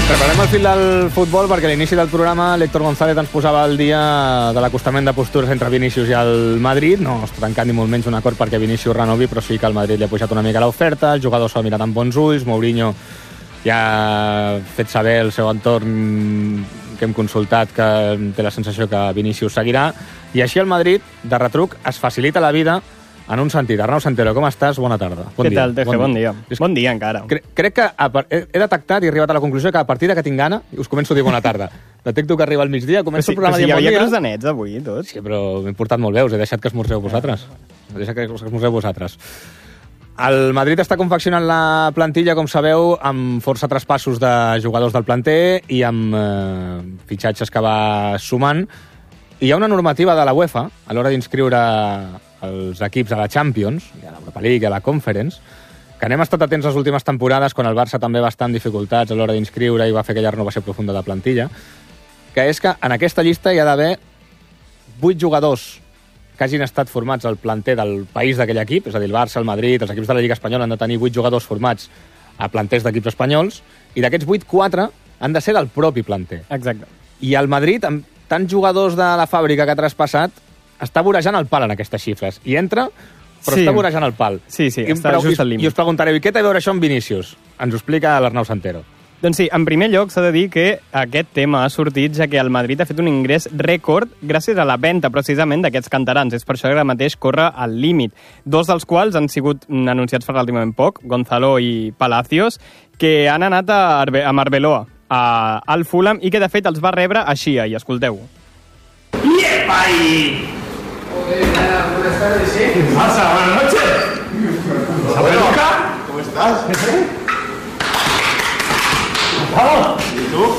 Preparem el fil del futbol perquè a l'inici del programa l'Héctor González ens posava al dia de l'acostament de postures entre Vinícius i el Madrid. No està tancant ni molt menys un acord perquè Vinícius renovi, però sí que el Madrid li ha pujat una mica l'oferta, el jugador s'ho ha mirat amb bons ulls, Mourinho ja ha fet saber el seu entorn que hem consultat que té la sensació que Vinícius seguirà, i així el Madrid, de retruc, es facilita la vida en un sentit. Arnau Santero, com estàs? Bona tarda. Què tal, Teje? Bon dia. Bon dia, encara. Crec que he detectat i he arribat a la conclusió que a partir que tinc gana us començo a dir bona tarda. Detecto que arriba al migdia, començo el programa dient bon dia. Hi havia croissants avui i tot. Sí, però m'he portat molt bé, us he deixat que esmorzeu vosaltres. El Madrid està confeccionant la plantilla, com sabeu, amb força traspassos de jugadors del planter i amb fitxatges que va sumant. I hi ha una normativa de la UEFA a l'hora d'inscriure els equips a la Champions, a l'Europa League, a la Conference, que n'hem estat atents les últimes temporades, quan el Barça també va estar en dificultats a l'hora d'inscriure i va fer aquella renovació profunda de plantilla, que és que en aquesta llista hi ha d'haver 8 jugadors que hagin estat formats al planter del país d'aquell equip, és a dir, el Barça, el Madrid, els equips de la Lliga Espanyola han de tenir 8 jugadors formats a planters d'equips espanyols, i d'aquests 8, 4 han de ser del propi planter. Exacte. I el Madrid, amb tants jugadors de la fàbrica que ha traspassat, està vorejant el pal en aquestes xifres. I entra, però sí, està vorejant el pal. Sí, està just al límit. I us preguntareu, i què té a veure això amb Vinícius? Ens ho explica l'Arnau Santero. Doncs sí, en primer lloc s'ha de dir que aquest tema ha sortit ja que el Madrid ha fet un ingrés rècord gràcies a la venda precisament d'aquests canterans. És per això que ara mateix corre al límit. 2 dels quals han sigut anunciats fa relativament poc, Gonzalo i Palacios, que han anat a Arbeloa, al Fulham, i que de fet els va rebre així, i escolteu. ¡Yepa ahí! Buenas tardes, ¿eh? ¿Qué pasa? Buenas noches. ¿Abueluca? ¿Cómo estás? ¿Y tú?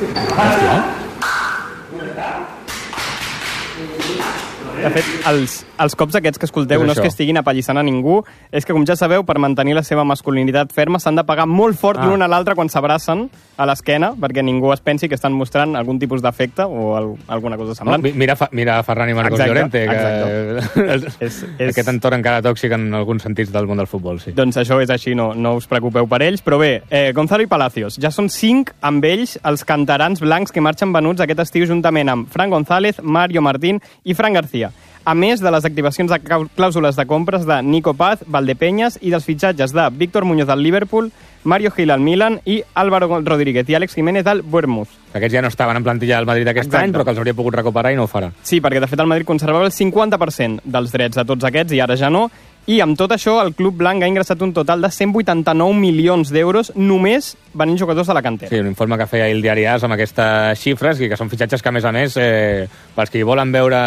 De fet, els cops aquests que escolteu no és que estiguin apallissant a ningú, és que, com ja sabeu, per mantenir la seva masculinitat ferma s'han de pegar molt fort l'un a l'altre quan s'abracen a l'esquena, perquè ningú es pensi que estan mostrant algun tipus d'afecte o alguna cosa semblant. Mira Ferran i Marcos Llorente, que aquest entorn encara tòxic en alguns sentits del món del futbol, sí. Doncs això és així, no us preocupeu per ells. Però bé, Gonzalo i Palacios, ja són 5 amb ells els canterans blancs que marxen venuts aquest estiu juntament amb Fran González, Mario Martín i Fran García. A més de les activacions de clàusules de compres de Nico Paz, Valdepeñas, i dels fitxatges de Víctor Muñoz al Liverpool, Mario Gil al Milan i Álvaro Rodríguez i Àlex Jiménez al Bournemouth. Aquests ja no estaven en plantilla del Madrid aquest any, però que els hauria pogut recuperar i no ho farà. Sí, perquè de fet el Madrid conservava el 50% dels drets de tots aquests i ara ja no. I amb tot això, el club blanc ha ingressat un total de 189 milions d'euros només venint jugadors de la cantera. Sí, un informe que feia el diari AS amb aquestes xifres, i que són fitxatges que, a més, pels que hi volen veure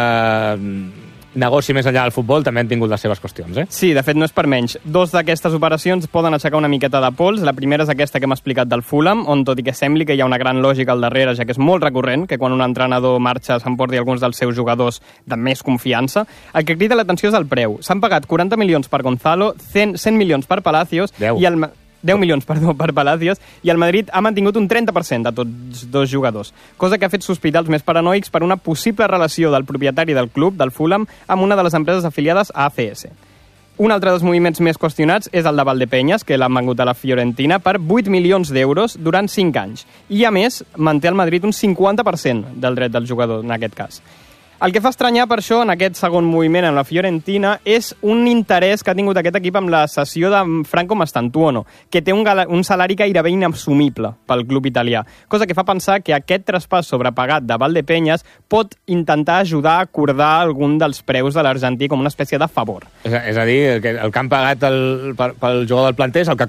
negoci més enllà del futbol, també han tingut les seves qüestions, eh? Sí, de fet, no és per menys. 2 d'aquestes operacions poden aixecar una miqueta de pols. La primera és aquesta que hem explicat del Fulham, on tot i que sembli que hi ha una gran lògica al darrere, ja que és molt recurrent que quan un entrenador marxa s'emporti alguns dels seus jugadors de més confiança, el que crida l'atenció és el preu. S'han pagat 40 milions per Gonzalo, 100 milions per Palacios, 10 milions, per Palacios, i el Madrid ha mantingut un 30% de tots 2 jugadors, cosa que ha fet sospitar els més paranoics per una possible relació del propietari del club, del Fulham, amb una de les empreses afiliades a ACS. Un altre dels moviments més qüestionats és el de Valdepeñas, que l'han vengut a la Fiorentina per 8 milions d'euros durant 5 anys. I, a més, manté al Madrid un 50% del dret del jugador, en aquest cas. El que fa estranyar per això, en aquest segon moviment en la Fiorentina, és un interès que ha tingut aquest equip amb la cessió de Franco Mastantuono, que té un salari gairebé inassumible pel club italià, cosa que fa pensar que aquest traspàs sobrepagat de Valdepeñas pot intentar ajudar a acordar algun dels preus de l'argentí com una espècie de favor. És a dir, el que han pagat pel jugador del planter és el que